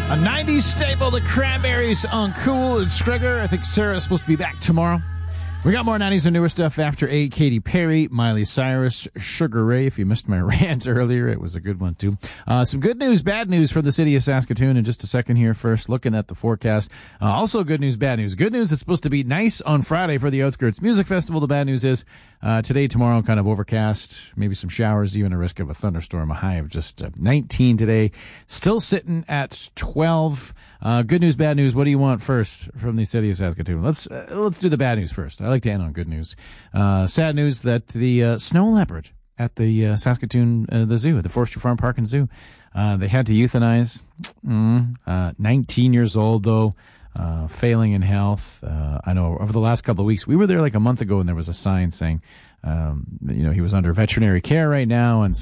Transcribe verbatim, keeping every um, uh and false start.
A nineties staple, the Cranberries on Cool and Strigger. I think Sarah's supposed to be back tomorrow. We got more nineties and newer stuff after eight. Katy Perry, Miley Cyrus, Sugar Ray. If you missed my rant earlier, it was a good one, too. Uh, some good news, bad news for the city of Saskatoon in just a second here. First, looking at the forecast. Uh, also, good news, bad news. Good news, it's supposed to be nice on Friday for the Outskirts Music Festival. The bad news is uh, today, tomorrow, kind of overcast, maybe some showers, even a risk of a thunderstorm. A high of just uh, nineteen today. Still sitting at twelve. Uh, good news, bad news. What do you want first from the city of Saskatoon? Let's uh, let's do the bad news first. I like to end on good news. Uh, sad news that the uh, snow leopard at the uh, Saskatoon, uh, the zoo, at the Forestry Farm Park and Zoo, uh, they had to euthanize. Mm, uh, nineteen years old, though, uh, failing in health. Uh, I know over the last couple of weeks, we were there like a month ago, and there was a sign saying, um, you know, he was under veterinary care right now, and